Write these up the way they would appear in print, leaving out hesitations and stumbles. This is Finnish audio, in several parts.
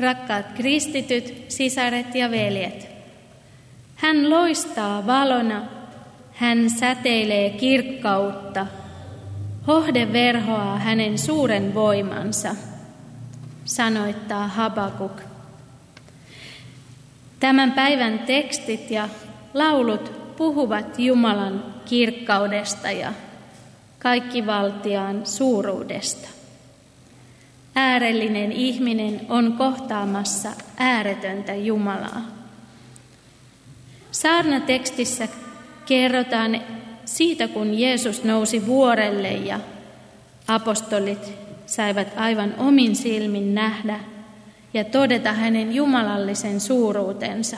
Rakkaat kristityt, sisaret ja veljet. Hän loistaa valona, hän säteilee kirkkautta. Hohde verhoaa hänen suuren voimansa, sanoittaa Habakuk. Tämän päivän tekstit ja laulut puhuvat Jumalan kirkkaudesta ja kaikkivaltiaan suuruudesta. Äärellinen ihminen on kohtaamassa ääretöntä Jumalaa. Saarnatekstissä kerrotaan siitä, kun Jeesus nousi vuorelle ja apostolit saivat aivan omin silmin nähdä ja todeta hänen jumalallisen suuruutensa.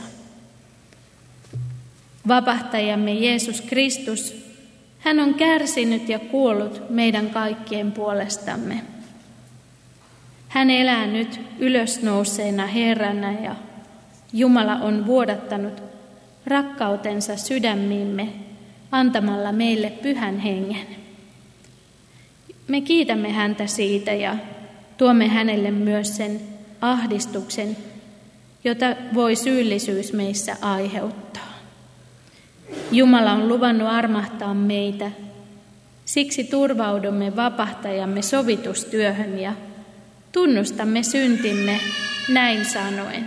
Vapahtajamme Jeesus Kristus, hän on kärsinyt ja kuollut meidän kaikkien puolestamme. Hän elää nyt ylösnouseena Herrana ja Jumala on vuodattanut rakkautensa sydämiimme antamalla meille Pyhän Hengen. Me kiitämme häntä siitä ja tuomme hänelle myös sen ahdistuksen, jota voi syyllisyys meissä aiheuttaa. Jumala on luvannut armahtaa meitä, siksi turvaudumme vapahtajamme sovitustyöhön ja tunnustamme syntimme näin sanoen.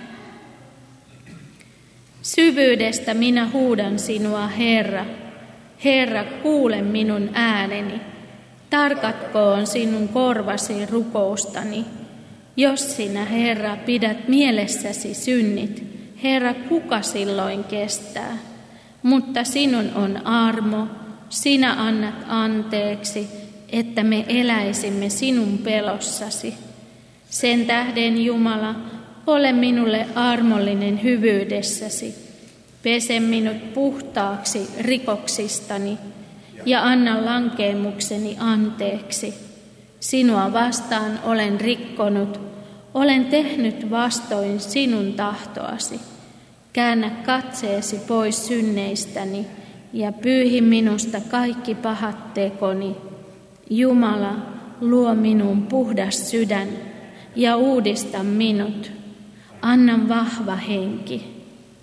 Syvyydestä minä huudan sinua, Herra. Herra, kuule minun ääneni. Tarkatkoon sinun korvasi rukoustani. Jos sinä, Herra, pidät mielessäsi synnit, Herra, kuka silloin kestää? Mutta sinun on armo, sinä annat anteeksi, että me eläisimme sinun pelossasi. Sen tähden, Jumala, ole minulle armollinen hyvyydessäsi. Pese minut puhtaaksi rikoksistani ja anna lankeemukseni anteeksi. Sinua vastaan olen rikkonut, olen tehnyt vastoin sinun tahtoasi. Käännä katseesi pois synneistäni ja pyyhi minusta kaikki pahat tekoni. Jumala, luo minun puhdas sydän ja uudista minut. Anna vahva henki.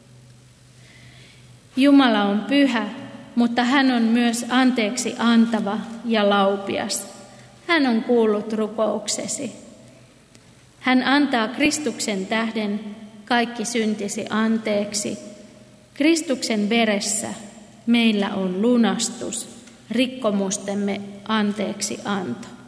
Jumala on pyhä, mutta hän on myös anteeksi antava ja laupias. Hän on kuullut rukouksesi. Hän antaa Kristuksen tähden kaikki syntisi anteeksi. Kristuksen veressä meillä on lunastus, rikkomustemme anteeksi anto.